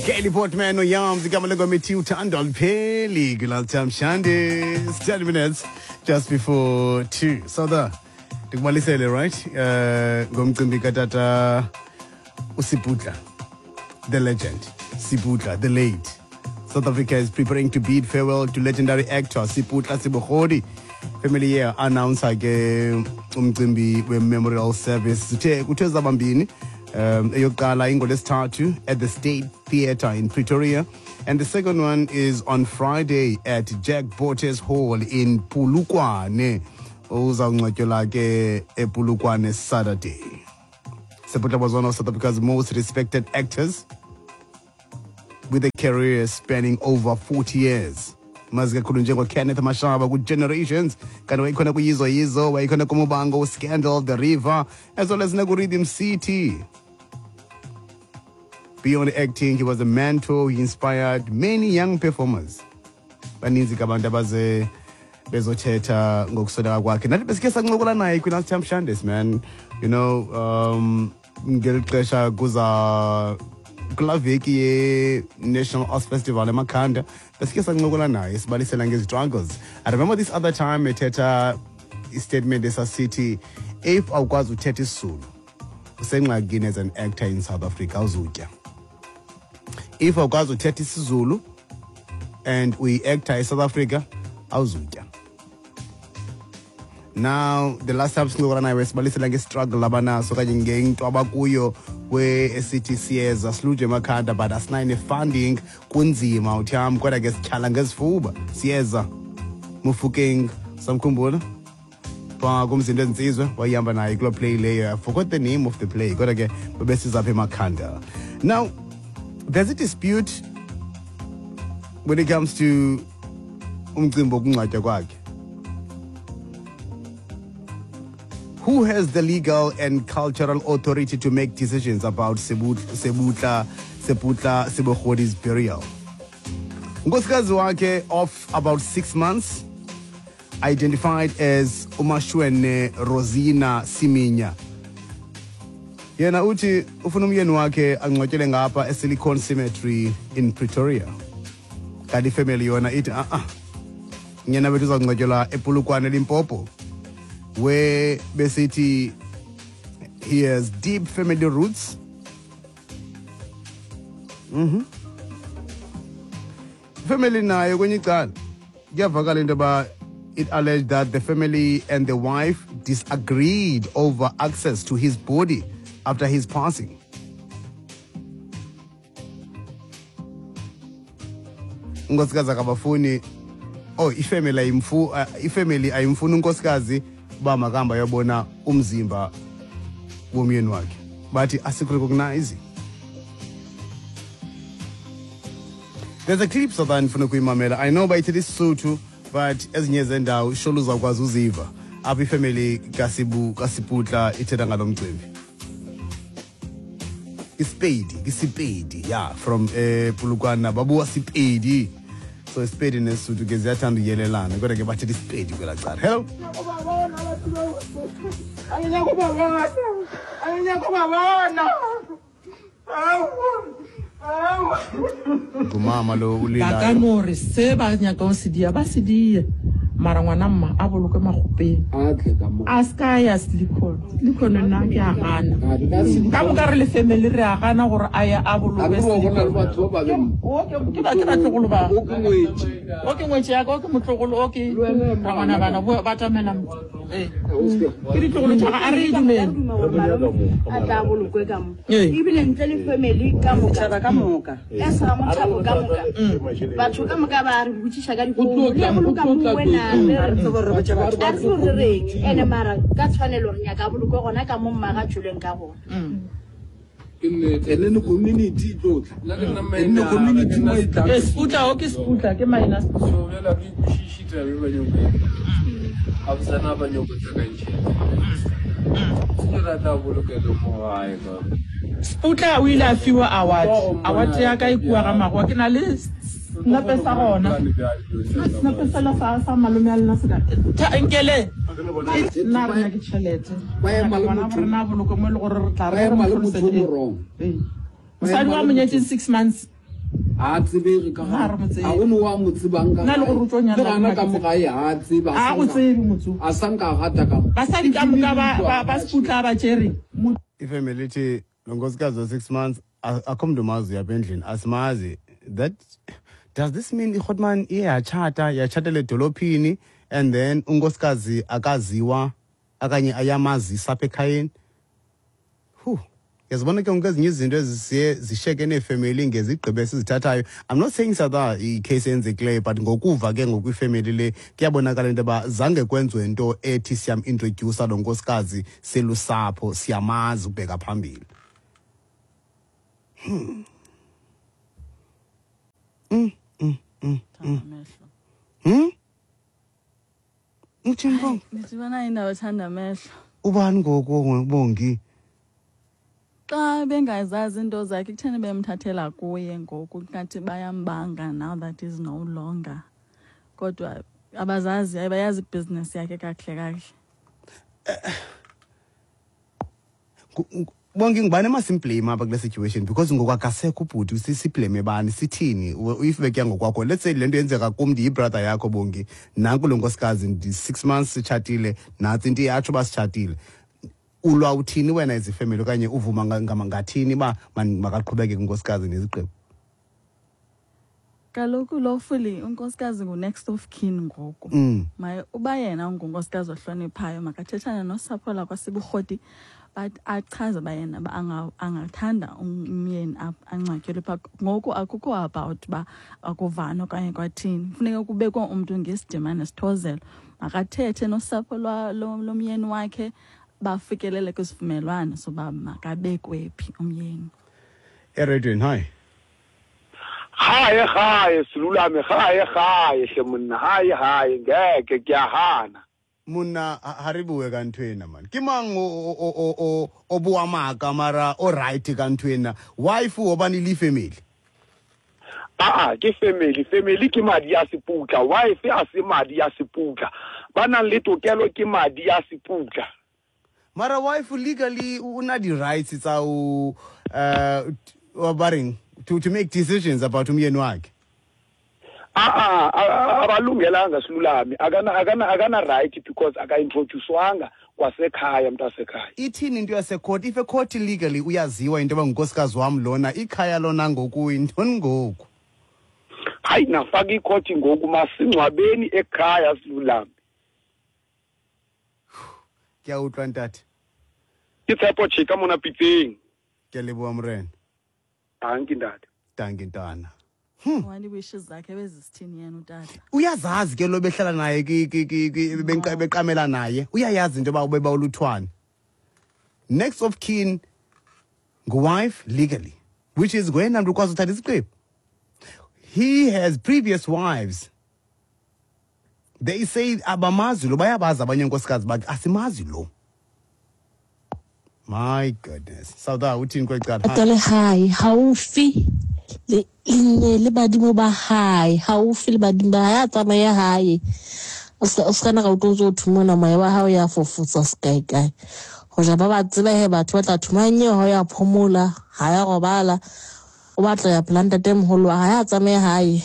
Kelly Portman uyams igama lengomithi uthando alipheli kulalthamshande. It's 10 minutes just before 2. So ndikubalisele right ngomcimbi katata uSiputla, the legend. Siputla, the late. South Africa is preparing to bid farewell to legendary actor Siputla Sebohodi. Family year announce ke umcimbi we-memorial service sithe kuthe zabambini eyokuqala ingolesithathu at the State Theatre in Pretoria, and the second one is on Friday at Jack Bottas Hall in Polokwane. Uzawungcwatyelwa ke ePolokwane Saturday. Siputla was one of South Africa's most respected actors with a career spanning over 40 years. Mazika kulunjengo Kenneth Mashaba with Generations. Kana wayikhona kuyizo yizo, wayikhona kumubango Scandal, The River, as well as Nagu Rhythm City. Beyond acting, he was a mentor. He inspired many young performers. Baninzi kabantu abaze bezothetha ngokusondeka kwakhe. Nathi besikhe sancokola naye kwiNasThamshandes, man. You know, ngelixesha kuza kulaveki ye-National Arts Festival eMakhanda besikhe sancokola naye sibalisela ngezi-struggles. I remember this other time ethetha istatement esasithi, if awukwazi uthetha isiZulu usengxakini as an actor in South Africa awuzutya. If awukwazi uthetha isiZulu and uyi-actor in South Africa awuzutya. Now the last time sincokola naye sibalisela nge-struggle abanaso kanye ngento abakuyo we-esithi siyeza siluje emakhanda but asinayo funding kunzima uthiyam kodwa ke sityhala ngezifuba siyeza Mufokeng samkhumbula phaa kumzinto ezintsizwe wayihamba naye kuloo play leyo. I forgot the name of the play kodwa ke babesizapha emakhanda. Now there's a dispute when it comes to umcimbi wokungcwatywa kwakhe. Who has the legal and cultural authority to make decisions about Siputla Sebohodi's burial? Nkosikazi wakhe of about 6 months, identified as Umashwene Rosina Siminya. Yena uthi ufuna umyeni wakhe angcwatyele ngapha eSilicon Cemetery in Pretoria. Kanti ifamily yona ithi nyena wethu uzangcwatyelwa ePolokwane Limpopo, where basically he has deep family roots. Family nayo kwenye icala kuyavakala into ba it alleged that the family and the wife disagreed over access to his body after his passing. Unkosikazi akabafuni ifamily ayimfuni unkosikazi ba makamba yabona umzimba womyeni wakhe bathi asikurecognize. There's a clip so that ndifuna kuyimamela. I know bayithi isiSotho but ezinye zendawo sholo uzakwazi uziva apha ifamily kaSiputla ithetha ngalo mcimbi. Isipedi yeah, from Polokwane babuwa Sipedi. So Spade in esiSotho ke ziyathanda uyelelana kodwa ke bathi Spade kwela cala. Hello. Ngumama lo ulila. Bakanore se ba nyaka o sidia ba sidie mara ngwana mma a boloke magopeng a ska ya Silicon nna ke a gana ka mokare le family re a gana gore a ya a boloke ke ba ke ratlogolo ba okay ngwetse ya ka ke motlogolo okay ra ngwana bana ba tamela ke ditlogolo tsa a re dumela a tla bolokwe ka mo ibile ntle le family ka moka esa motho ka moka batho ka moka ba re butšisha ka dikolo le boloka mo wena ene mara ka tshwanelo nya ka boloko gona ka mo mmaga tshuleng ka gona in the community in the community Siputla ke minus abusana abanyoko tsakanche rata boloke lo mo hae ka Siputla o ile a fiwa award ya ka ikua ga mago ke na le snape sa gona snape sa la sa malome a lena se ka nkele nna re ke tšhelete ba e malome na boloko mo le gore re tla re malome tso wrong Mosadi wa monyetsi 6 months a tsebe ka ga a o no wa motsebang ka nna le go rutsonya le gana ka mogae a tseba a go tsebe motho a sanka gata ka basadi ka moka ba sputla ba cherry ifamily lithi lo nkosikazi wa 6 months akomntomazi yapha endlini asimazi. That does this mean iHotman yachatele edolophini and then unkosikazi akaziwa akanye ayamazisa apha ekhayeni? Yazibona ke ezinye izinto ezisiye zisheke neefamily ngezigqibo esizithathayo. I'm not saying South i-case yenzekileyo, but ngokuva ke ngokwifamily le kuyabonakala into yoba zange kwenziwe into ethi siyam-introducer lo nkosikazi selusapho siyamazi ukubheka phambili. Uthini? Ngizibona indaba ethanda amehlo. Ubani ngoku Bongi? Xa bengazazi into zakhe kutheni bemthathela kuye ngoku kanti bayambanga now that is no longer. Kodwa abazazi abayazi business yakhe kahle. Bongi ngibani masimblame apha kule situation because ngokwakasekho ubhuti sisiblame bani sithini if bekya ngokwakho. Let's say lento yenzeka kum ndiyibrother yakho Bongi, nanku lo nkosikazi ndi 6 months sitshatile, nathi into yatsho basitshatile. Ulwa uthini wena as ifamily okanye uvuma ngathini ba makaqhubeke kunkosikazi nezigqibo? Kaloku lawfully unkosikazi next of kin ngoku. Maye uba yena ungunkosikazi ohloniphayo makathethana nosapho lakwaSibuRhoti but achaze uba yena angathanda umyeni angcwatyelwe phaa. Ngoku akukho about uba akuvana okanye kwathini. Funeka kubekwa umntu ngesidima nesithozelo. Makathethe nosapho lomyeni wakhe bafikelele kwisivumelwano soba makabekwe phi umyeni. Eredweni hi. Hi silulame hi hlemna hi ngeke kuyahana. Muna haribuwe kanthwena man. Kimango obuamaka mara alright kanthwena. Wife obani li family. Ke family ke madi ya sepuka. Wife a se madi ya sepuka. Bana le tokelo ke madi ya sepuka. Mara wife legally una the rights tsa to make decisions about umyeni wakhe. Abalungelanga silulami akana right because aka-introducewanga kwasekhaya mntasekhaya. Ithini into yasecourt? If a court legally uyaziwa into yoba ngunkosikazi wam lona, ikhaya lona ngoku yintoni ngoku? Hayi nafaka ikhoti ngoku masingcwabeni ekhaya silulami. Kuyawutlwa ntate. Itshepo chika mona pitseng. Kuyaleboha mrena. Danki ndade. Danki ntana. Wani wishes zakhe bezisithini yena utata? Uyazazi ke lo behlala naye beqamela naye. Uyayazi into yoba ubeba uluthwane. Next of kin wife legally, which is wena mntu ukwazi uthatha isigqibo. He has previous wives. They say abamazi lo bayabazi abanye nkosikazi bakhe asimazi lo. My goodness. Sauda uthini kwecala? Atole hayi haufi le badimo ba hayi haufi le badimo ba ya tsamaya hayi. O ska na ka utlo thumona moya wa hao ya fofutsa sky. Go ja ba ba tseba he batho ba tla thumanye ho ya phomula ha ya robala o batla ya planta temholo ha ya tsamaya hayi.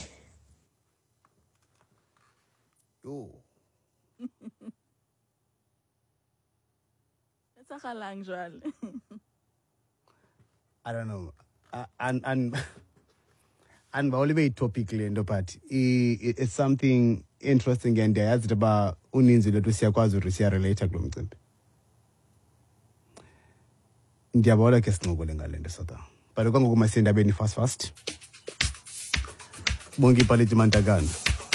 I don't know. And only topic lendo, but it's something interesting and I asked about uninzi letu siyakwazi urusiya relate kulo mcimbi. Ndiyabona ke sinqobole ngalento South. But kwangoku masendabeni fast. Bongi Paleti Mantakana.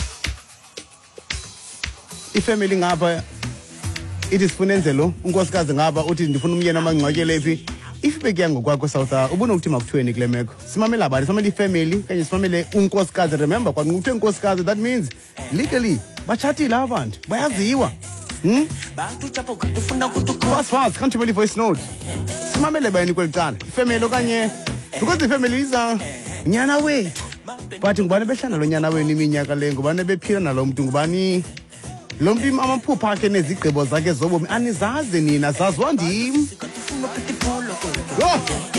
Ifamily ngapha it is funenzelo unkosikazi ngapha uthi ndifuna umyeni amangcwakele phi. If bekuya ngokwakho South ubona ukuthi makuthweni kule meko. Simamela bani simamela ifamily kanye simamele unkosikazi. Remember kwa nguthe unkosikazi that means legally bachatile abantu bayaziwa. Fast can't you believe voice note. Simamele bani kwelicala ifamily okanye because the family is nyana wethu. But ngubani behlala lo nyana wenu iminyaka le ngubani bephila nalo muntu ngubani lo muntu amaphupha akhe nezigqibo zakhe zobomi anizazi nina sazwa ndim.